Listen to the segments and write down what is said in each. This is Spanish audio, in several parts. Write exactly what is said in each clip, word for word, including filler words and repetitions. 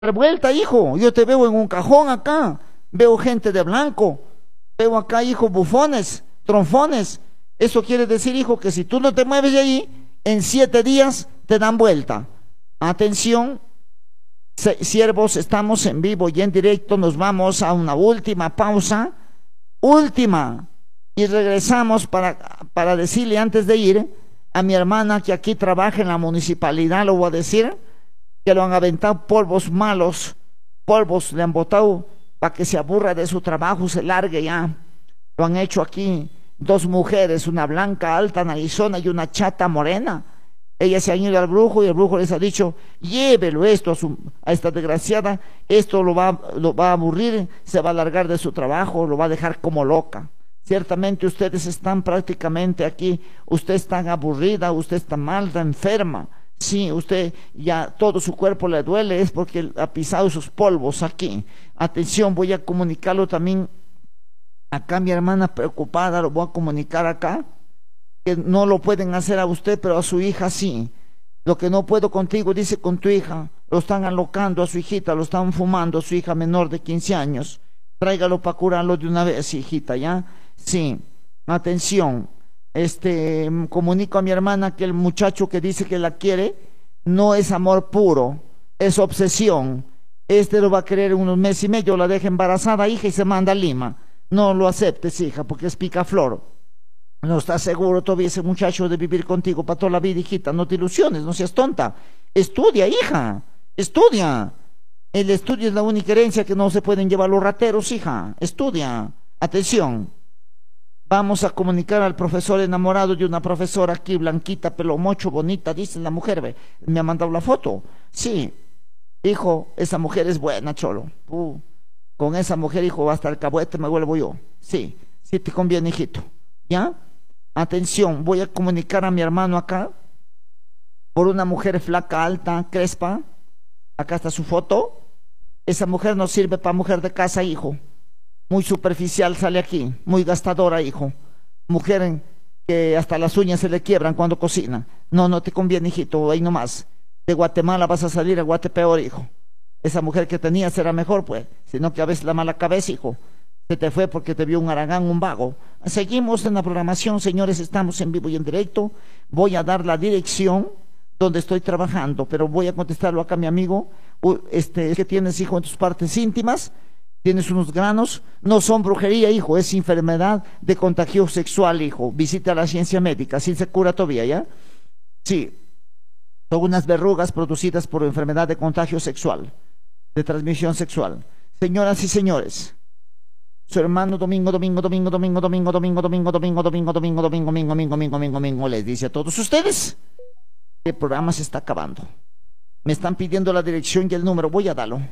dar vuelta, hijo. Yo te veo en un cajón acá. Veo gente de blanco. Veo acá, hijo, bufones, tronfones. Eso quiere decir, hijo, que si tú no te mueves de ahí, en siete días te dan vuelta. Atención, siervos, estamos en vivo y en directo. Nos vamos a una última pausa. Última. Y regresamos para, para decirle antes de ir a mi hermana que aquí trabaja en la municipalidad, lo voy a decir, que lo han aventado polvos malos, polvos le han botado para que se aburra de su trabajo, se largue ya. Lo han hecho aquí dos mujeres, una blanca alta narizona y una chata morena. Ellas se han ido al brujo y el brujo les ha dicho: llévelo esto a, su, a esta desgraciada, esto lo va, lo va a aburrir, se va a largar de su trabajo, lo va a dejar como loca. Ciertamente ustedes están prácticamente aquí, usted está aburrida, usted está mal, está enferma. Sí, usted ya todo su cuerpo le duele, es porque ha pisado esos polvos aquí. Atención, voy a comunicarlo también acá, mi hermana preocupada, lo voy a comunicar acá, que no lo pueden hacer a usted, pero a su hija sí. Lo que no puedo contigo, dice, con tu hija, lo están alocando a su hijita, lo están fumando a su hija menor de quince años. Tráigalo para curarlo de una vez, hijita, ¿ya? Sí, atención. Este, comunico a mi hermana que el muchacho que dice que la quiere no es amor puro, es obsesión. Este lo va a querer unos meses y medio, la deja embarazada, hija, y se manda a Lima. No lo aceptes, hija, porque es picaflor. No estás seguro todavía ese muchacho de vivir contigo para toda la vida, hijita. No te ilusiones, no seas tonta. Estudia, hija, estudia. El estudio es la única herencia que no se pueden llevar los rateros, hija. Estudia. Atención. Vamos a comunicar al profesor enamorado de una profesora aquí, blanquita, pelo mocho, bonita, dice la mujer, ve, me ha mandado la foto. Sí, hijo, esa mujer es buena, cholo. Uh, con esa mujer, hijo, hasta el cabuete me vuelvo yo. Sí, sí te conviene, hijito. ¿Ya? Atención, voy a comunicar a mi hermano acá por una mujer flaca, alta, crespa. Acá está su foto. Esa mujer no sirve para mujer de casa, hijo. Muy superficial sale aquí, muy gastadora, hijo. Mujer que hasta las uñas se le quiebran cuando cocina. No, no te conviene, hijito, ahí nomás. De Guatemala vas a salir a Guatepeor, hijo. Esa mujer que tenías era mejor, pues. Sino que a veces la mala cabeza, hijo. Se te fue porque te vio un aragán, un vago. Seguimos en la programación, señores, estamos en vivo y en directo. Voy a dar la dirección donde estoy trabajando, pero voy a contestarlo acá, mi amigo. Este, es que tienes, hijo, en tus partes íntimas. Tienes unos granos, no son brujería, hijo, es enfermedad de contagio sexual, hijo. Visita la ciencia médica, así se cura todavía, ¿ya? Sí, son unas verrugas producidas por enfermedad de contagio sexual, de transmisión sexual. Señoras y señores, su hermano Domingo, Domingo, Domingo, Domingo, Domingo, Domingo, Domingo, Domingo, Domingo, Domingo, Domingo, Domingo, Domingo, Domingo, Domingo, les dice a todos ustedes, el programa se está acabando. Me están pidiendo la dirección y el número, voy a darlo.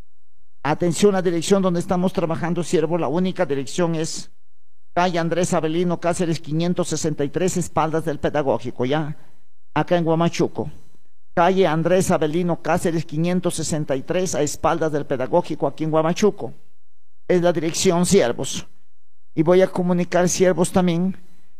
Atención, a la dirección donde estamos trabajando, siervo. La única dirección es calle Andrés Avelino Cáceres quinientos sesenta y tres, espaldas del Pedagógico, ya, acá en Huamachuco. Calle Andrés Avelino Cáceres quinientos sesenta y tres, a espaldas del Pedagógico, aquí en Huamachuco. Es la dirección, siervos. Y voy a comunicar, siervos, también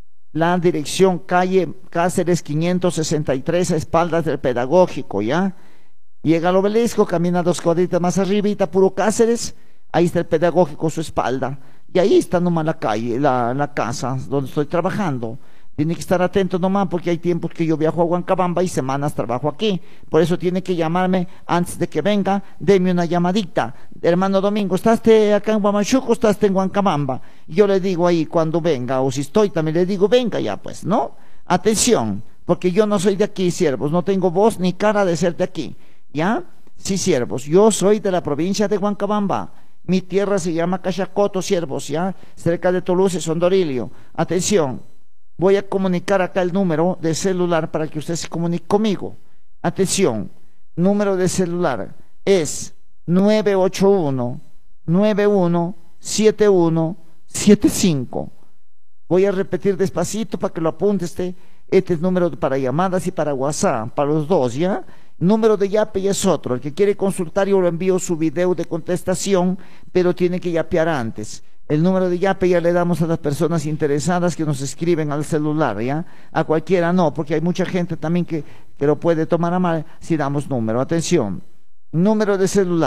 la dirección calle Cáceres quinientos sesenta y tres, a espaldas del Pedagógico, ya. Llega al obelisco, camina dos cuadritas más arribita, puro Cáceres, ahí está el Pedagógico, su espalda, y ahí está nomás la calle, la, la casa donde estoy trabajando. Tiene que estar atento nomás porque hay tiempos que yo viajo a Huancabamba y semanas trabajo aquí, por eso tiene que llamarme antes de que venga, deme una llamadita. Hermano Domingo, ¿estás acá en Huamachuco o estás en Huancabamba? Y yo le digo ahí cuando venga, o si estoy también le digo venga ya, pues, ¿no? Atención, porque yo no soy de aquí, siervos, no tengo voz ni cara de ser de aquí. ¿Ya? Sí, siervos, yo soy de la provincia de Huancabamba. Mi tierra se llama Cachacoto, siervos, ¿ya? Cerca de Toulouse, Sondorilio. Atención, voy a comunicar acá el número de celular para que usted se comunique conmigo. Atención, número de celular es nueve ocho uno, nueve uno siete uno siete cinco. Voy a repetir despacito para que lo apunte este. Este es número para llamadas y para WhatsApp, para los dos, ¿ya? Número de yape y es otro. El que quiere consultar yo le envío su video de contestación, pero tiene que yapear antes. El número de yape ya le damos a las personas interesadas que nos escriben al celular, ¿ya? A cualquiera no, porque hay mucha gente también que, que lo puede tomar a mal si damos número. Atención, número de celular.